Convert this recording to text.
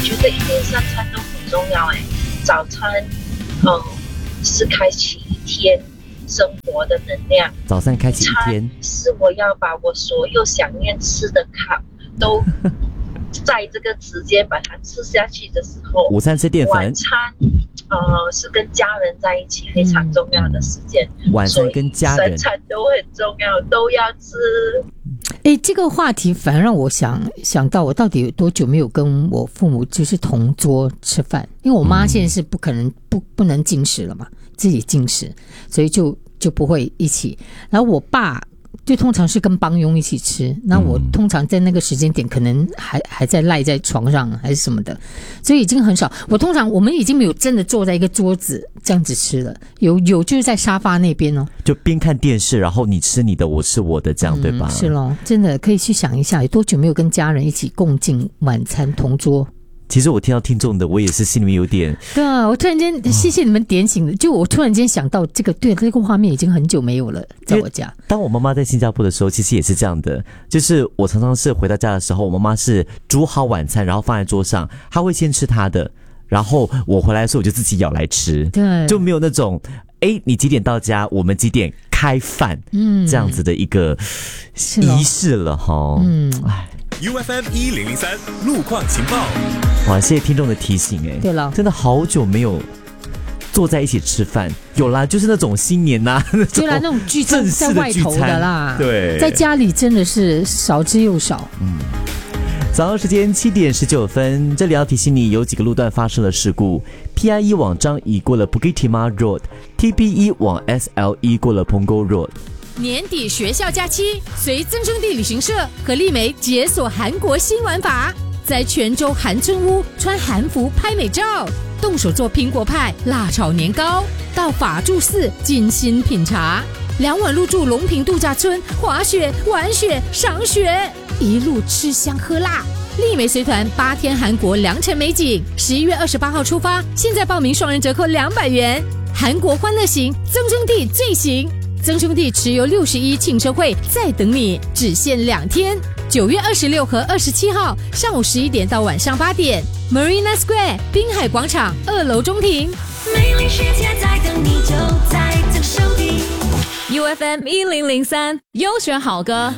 觉得一天三餐都很重要哎。早餐，是开启一天生活的能量。 早餐开启一天， 是我要把我所有想念吃的卡都在这个时间把它吃下去的时候。 午餐吃淀粉， 晚餐是跟家人在一起非常重要的时间。 晚餐跟家人， 三餐都很重要，都要吃。 这个话题反而让我想到我到底有多久没有跟我父母就是同桌吃饭，因为我妈现在是不可能不能进食了嘛，自己进食，所以就不会一起。然后我爸就通常是跟帮佣一起吃，那我通常在那个时间点可能还在赖在床上还是什么的，所以已经很少。我们已经没有真的坐在一个桌子这样子吃了，有就是在沙发那边哦， 就边看电视，然后你吃你的，我吃我的，这样对吧？ 是咯，真的可以去想一下，有多久没有跟家人一起共进晚餐同桌。 其实我听到听众的，我也是心里面有点。 对啊，我突然间谢谢你们点醒的，就我突然间想到这个，对，这个画面已经很久没有了，在我家。 当我妈妈在新加坡的时候，其实也是这样的，就是我常常是回到家的时候，我妈妈是煮好晚餐，然后放在桌上，她会先吃她的，然后我回来的时候我就自己舀来吃， 对， 就没有那种你几点到家，我们几点开饭，这样子的一个仪式了哈。 UFM 1003路况情报。 哇，谢谢听众的提醒对了， 真的好久没有坐在一起吃饭，有啦，就是那种新年呐， 对啦，那种聚餐在外头的啦， 对， 在家里真的是少之又少。 早上时间7点19分，这里要提醒你，有几个路段发生了事故。PIE 往樟宜过了 Bukit Timah Road，TPE 往 SLE 过了 Punggol Road。 年底学校假期，随增生地旅行社和丽梅解锁韩国新玩法，在泉州韩村屋穿韩服拍美照，动手做苹果派、辣炒年糕，到法住寺精心品茶，2晚入住龙坪度假村，滑雪、玩雪、赏雪，一路吃香喝辣。丽梅随团8天韩国良辰美景，11月28号出发，现在报名双人折扣200元。韩国欢乐行，增生地最行。曾兄弟持有61庆生会在等你，只限2天，9月26和27号上午11点到晚上8点 ，Marina Square 滨海广场2楼中庭。 美丽世界在等你，就在曾兄弟。 UFM 1003优选好歌。